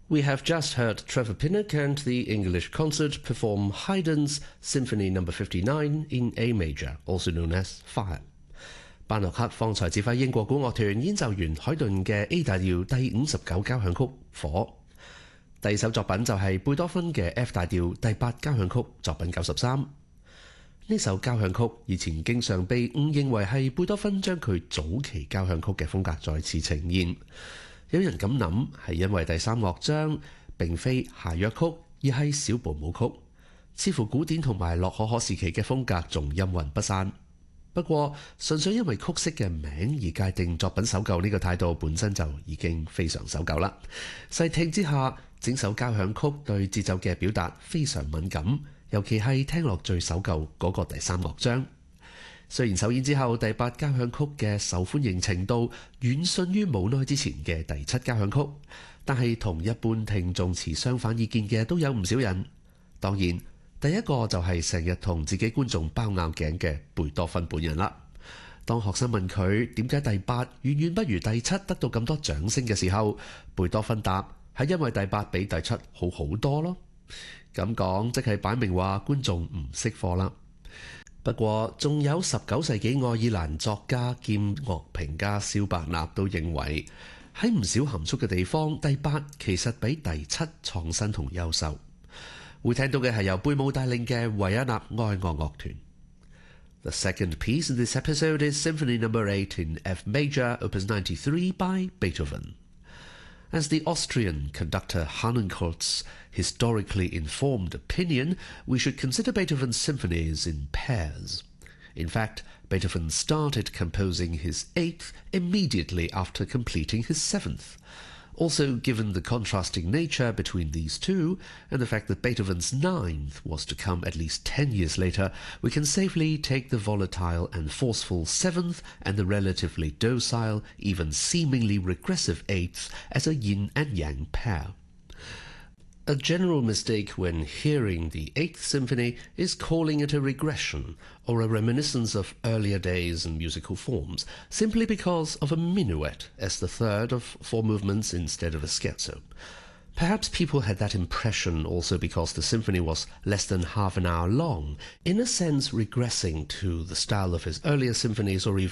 We have just heard Trevor Pinnock and the English Concert perform Haydn's Symphony No. 59 in A major, also known as Fire。班諾克方才指揮英國管樂團演奏完海頓嘅 A 大調第59交響曲火。第二首作品就係貝多芬嘅 F 大調第8交響曲作品93。呢首交響曲以前經常被誤認為係貝多芬將佢早期交響曲嘅風格再次呈現。有人咁諗係因為第3樂章並非諧謔曲，而係小步舞曲，似乎古典同埋洛可可時期嘅風格仲陰魂不散。不過純粹因為曲式嘅名而界定作品守舊呢個態度本身就已經非常守舊啦。細聽之下，整首交響曲對節奏嘅表達非常敏感，尤其係聽落最守舊嗰個第3樂章。雖然首演之後第8交響曲嘅受歡迎程度遠遜於冇耐之前嘅第7交響曲，但係同一般聽眾持相反意見嘅都有唔少人。當然第一個就係成日同自己觀眾包拗頸嘅貝多芬本人啦。當學生問佢點解第8遠遠不如第7得到咁多掌聲嘅時候，貝多芬答係因為第8比第7好好多咯。咁講即係擺明話觀眾唔識貨啦。不過仲有19世紀愛爾蘭作家兼樂評家蕭伯納都認為喺唔少含蓄嘅地方，第8其實比第7創新同優秀。會聽到嘅係由貝姆帶領嘅維也納愛樂樂團。The second piece in this episode is Symphony No. 8 in F major, Opus 93 by Beethoven. As the Austrian conductor Harnoncourt's historically informed opinion, we should consider Beethoven's symphonies in pairs. In fact, Beethoven started composing his 8th immediately after completing his 7th. Also, given the contrasting nature between these two, and the fact that Beethoven's 9th was to come at least 10 years later, we can safely take the volatile and forceful 7th and the relatively docile, even seemingly regressive 8th as a yin and yang pair. A general mistake when hearing the 8th Symphony is calling it a regression or a reminiscence of earlier days and musical forms, simply because of a minuet as the third of 4 movements instead of a scherzo. Perhaps people had that impression also because the symphony was less than half an hour long, in a sense regressing to the style of his earlier symphonies or even